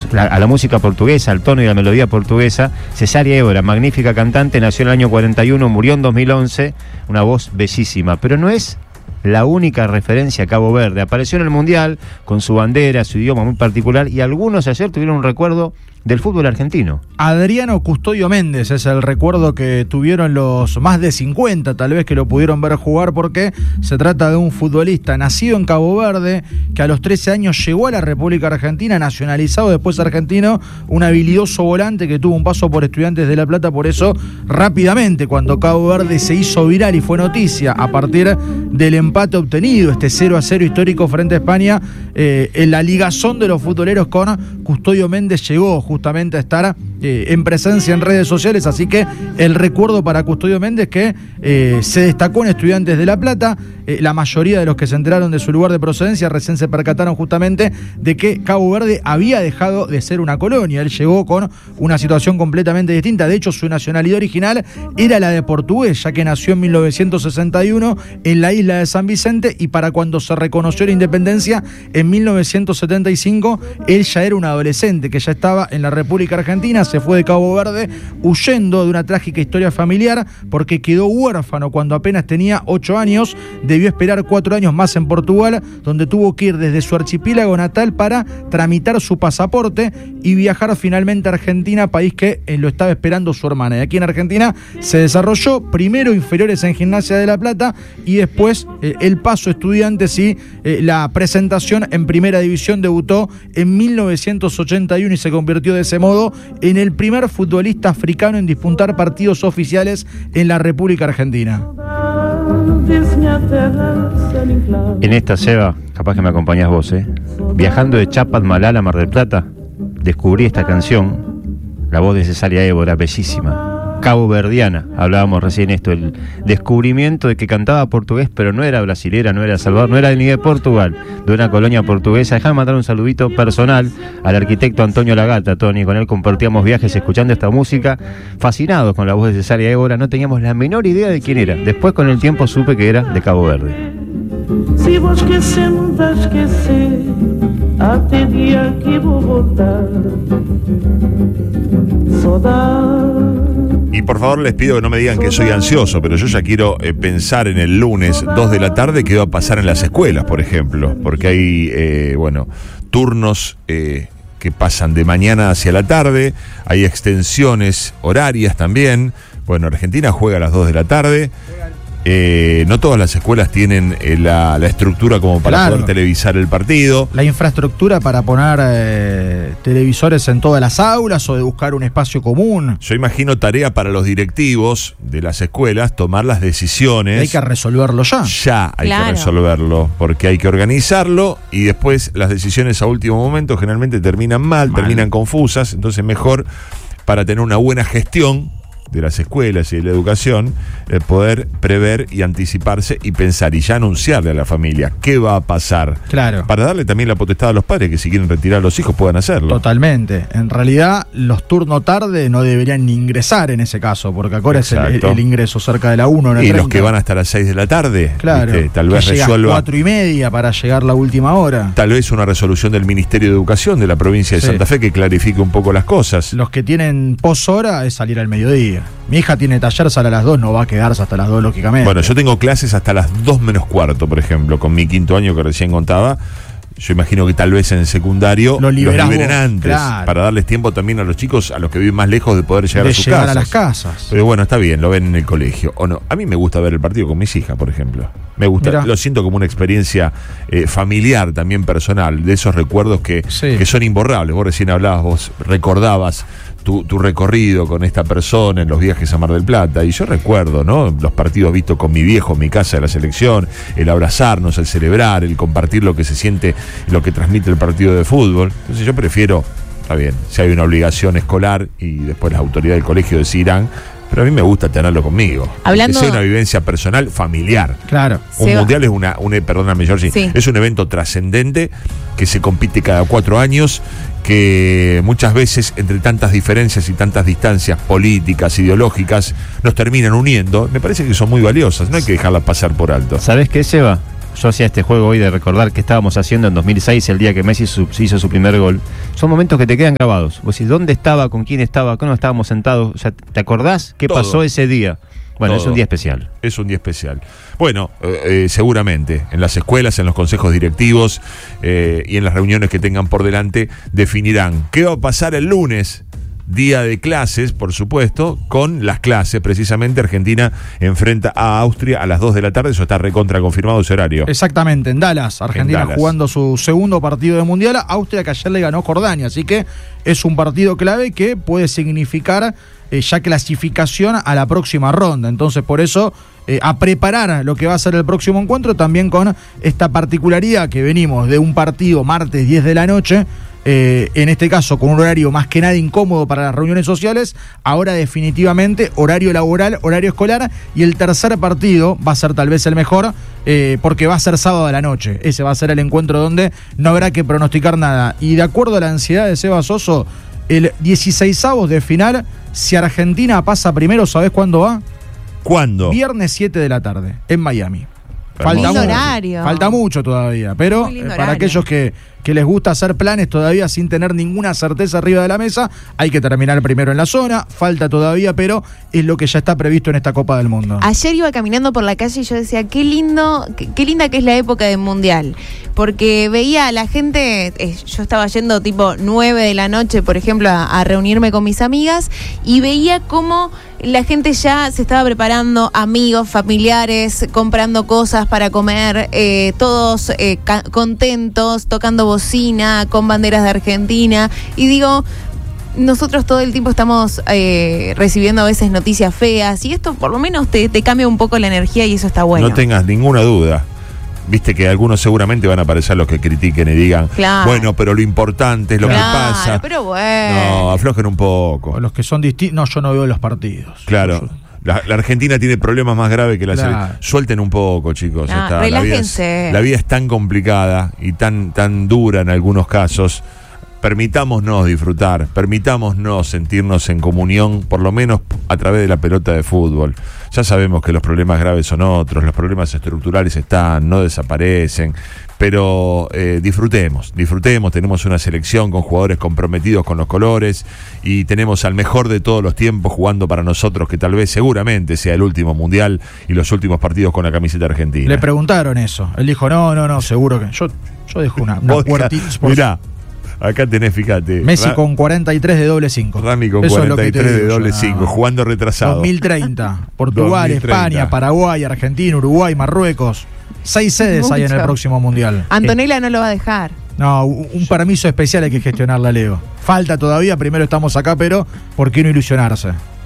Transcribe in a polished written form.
a la música portuguesa, al tono y a la melodía portuguesa. Cesárea Évora, magnífica cantante, nació en el año 41, murió en 2011, una voz bellísima, pero no es la única referencia a Cabo Verde. Apareció en el Mundial con su bandera, su idioma muy particular, y algunos ayer tuvieron un recuerdo del fútbol argentino. Adriano Custodio Méndez es el recuerdo que tuvieron los más de 50, tal vez, que lo pudieron ver jugar, porque se trata de un futbolista nacido en Cabo Verde, que a los 13 años llegó a la República Argentina, nacionalizado después argentino, un habilidoso volante que tuvo un paso por Estudiantes de La Plata. Por eso, rápidamente, cuando Cabo Verde se hizo viral y fue noticia a partir del empate obtenido, este 0-0 histórico frente a España, en la ligazón de los futboleros con Custodio Méndez llegó justamente a estar en presencia en redes sociales. Así que el recuerdo para Custodio Méndez, que se destacó en Estudiantes de La Plata. La mayoría de los que se enteraron de su lugar de procedencia recién se percataron justamente de que Cabo Verde había dejado de ser una colonia. Él llegó con una situación completamente distinta. De hecho, su nacionalidad original era la de portugués, ya que nació en 1961 en la isla de San Vicente, y para cuando se reconoció la independencia en 1975, él ya era un adolescente que ya estaba en la República Argentina. Se fue de Cabo Verde huyendo de una trágica historia familiar, porque quedó huérfano cuando apenas tenía 8 años. Debió esperar 4 años más en Portugal, donde tuvo que ir desde su archipiélago natal para tramitar su pasaporte y viajar finalmente a Argentina, país que lo estaba esperando su hermana. Y aquí en Argentina se desarrolló primero inferiores en Gimnasia de La Plata, y después el paso a Estudiantes y la presentación en Primera División. Debutó en 1981 y se convirtió de ese modo en el primer futbolista africano en disputar partidos oficiales en la República Argentina. En esta, Seba, capaz que me acompañás vos, viajando de Chapadmalal a Mar del Plata, descubrí esta canción, la voz de Cesárea Évora, bellísima, caboverdiana. Hablábamos recién esto, el descubrimiento de que cantaba portugués, pero no era brasilera, no era Salvador, no era ni de Portugal, de una colonia portuguesa. Déjame mandar un saludito personal al arquitecto Antonio Lagata, Tony. Con él compartíamos viajes escuchando esta música, fascinados con la voz de Cesárea Évora. No teníamos la menor idea de quién era. Después, con el tiempo, supe que era de Cabo Verde. Si vou esquecer, não vai esquecer, até dia que vou voltar. Y por favor les pido que no me digan que soy ansioso, pero yo ya quiero pensar en el lunes 2 de la tarde qué va a pasar en las escuelas, por ejemplo, porque hay, turnos que pasan de mañana hacia la tarde, hay extensiones horarias también. Bueno, Argentina juega a las 2 de la tarde. No todas las escuelas tienen la estructura como para poder televisar el partido. La infraestructura para poner televisores en todas las aulas, o de buscar un espacio común. Yo imagino tarea para los directivos de las escuelas tomar las decisiones. Hay que resolverlo ya. Ya hay que resolverlo, porque hay que organizarlo, y después las decisiones a último momento generalmente terminan mal, terminan confusas. Entonces mejor, para tener una buena gestión de las escuelas y de la educación, poder prever y anticiparse y pensar y ya anunciarle a la familia qué va a pasar. Claro. Para darle también la potestad a los padres, que si quieren retirar a los hijos puedan hacerlo. Totalmente. En realidad, los turno tarde no deberían ni ingresar en ese caso, porque ahora es el ingreso cerca de la 1. Y los que van hasta las 6 de la tarde, claro, tal vez resuelva 4:30 para llegar la última hora. Tal vez una resolución del Ministerio de Educación de la provincia de Santa Fe que clarifique un poco las cosas. Los que tienen poshora es salir al mediodía. Mi hija tiene taller, sale a las 2, no va a quedarse hasta las 2, lógicamente. Bueno, yo tengo clases hasta las 2 menos cuarto, por ejemplo, con mi 5º año que recién contaba. Yo imagino que tal vez en el secundario los liberen antes, para darles tiempo también a los chicos, a los que viven más lejos, de poder llegar a sus casas. A las casas. Pero bueno, está bien, lo ven en el colegio, ¿o no? A mí me gusta ver el partido con mis hijas, por ejemplo. Me gusta, lo siento como una experiencia familiar, también personal, de esos recuerdos que son imborrables. Vos recién hablabas, vos recordabas tu recorrido con esta persona en los viajes a Mar del Plata, y yo recuerdo, ¿no?, los partidos vistos con mi viejo en mi casa de la selección, el abrazarnos, el celebrar, el compartir lo que se siente, lo que transmite el partido de fútbol. Entonces yo prefiero, está bien, si hay una obligación escolar y después las autoridades del colegio decidirán, pero a mí me gusta tenerlo conmigo. Hablando... Que sea una vivencia personal, familiar. Claro. Un mundial es perdóname, Georgie, es un evento trascendente que se compite cada 4 años, que muchas veces, entre tantas diferencias y tantas distancias políticas, ideológicas, nos terminan uniendo. Me parece que son muy valiosas, no hay que dejarlas pasar por alto. ¿Sabés qué, Seba? yo hacía este juego hoy de recordar qué estábamos haciendo en 2006, el día que Messi hizo su primer gol. Son momentos que te quedan grabados. Vos decís, ¿dónde estaba? ¿Con quién estaba? ¿Cómo estábamos sentados? O sea, ¿te acordás qué pasó ese día? Bueno, es un día especial. Es un día especial. Bueno, seguramente en las escuelas, en los consejos directivos y en las reuniones que tengan por delante definirán qué va a pasar el lunes. Día de clases, por supuesto, con las clases. Precisamente Argentina enfrenta a Austria a las 2 de la tarde. Eso está recontra confirmado ese horario. Exactamente, en Dallas. Argentina jugando su segundo partido de Mundial. Austria, que ayer le ganó Jordania. Así que es un partido clave que puede significar ya clasificación a la próxima ronda. Entonces, por eso, a preparar lo que va a ser el próximo encuentro, también con esta particularidad que venimos de un partido martes 10 de la noche. En este caso con un horario más que nada incómodo para las reuniones sociales, ahora definitivamente horario laboral, horario escolar, y el tercer partido va a ser tal vez el mejor, porque va a ser sábado a la noche. Ese va a ser el encuentro donde no habrá que pronosticar nada, y de acuerdo a la ansiedad de Seba Soso, el 16avos de final, si Argentina pasa primero, ¿sabés cuándo va? ¿Cuándo? Viernes 7 de la tarde, en Miami. Falta mucho todavía, pero para aquellos que les gusta hacer planes todavía sin tener ninguna certeza arriba de la mesa, hay que terminar primero en la zona, falta todavía, pero es lo que ya está previsto en esta Copa del Mundo. Ayer iba caminando por la calle y yo decía, qué linda que es la época del Mundial, porque veía a la gente, yo estaba yendo tipo 9 de la noche, por ejemplo, a reunirme con mis amigas, y veía cómo la gente ya se estaba preparando, amigos, familiares, comprando cosas para comer, todos contentos, tocando bocina, con banderas de Argentina, y digo, nosotros todo el tiempo estamos recibiendo a veces noticias feas, y esto por lo menos te cambia un poco la energía, y eso está bueno. No tengas ninguna duda. Viste que algunos seguramente van a aparecer los que critiquen y digan, claro, bueno, pero lo importante es lo que pasa. Pero bueno. No, aflojen un poco. O los que son distintos. No, yo no veo los partidos. Claro. La Argentina tiene problemas más graves que la selección. Suelten un poco, chicos. Relájense. La vida es tan complicada y tan dura en algunos casos. Permitámonos disfrutar, permitámonos sentirnos en comunión, por lo menos a través de la pelota de fútbol. Ya sabemos que los problemas graves son otros, los problemas estructurales están, no desaparecen, pero disfrutemos, tenemos una selección con jugadores comprometidos con los colores y tenemos al mejor de todos los tiempos jugando para nosotros, que tal vez seguramente sea el último mundial y los últimos partidos con la camiseta argentina. Le preguntaron eso, él dijo, no, seguro que yo dejo una puertita. Mirá. Acá tenés, fíjate. Messi con 43 de doble 5. Rami con 43 de doble 5, jugando retrasado. 2030. Portugal, 2030. España, Paraguay, Argentina, Uruguay, Marruecos. 6 sedes hay en el próximo Mundial. Antonella no lo va a dejar. No, un permiso especial hay que gestionarla, Leo. Falta todavía, primero estamos acá, pero ¿por qué no ilusionarse?